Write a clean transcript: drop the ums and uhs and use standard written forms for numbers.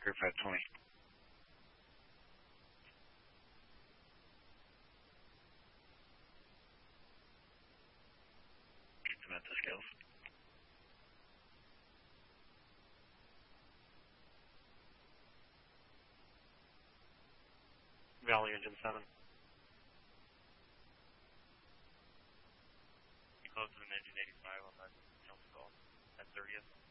520. Samantha scales. Valley engine 7. Close to an engine 85 on that jump stall at 30th.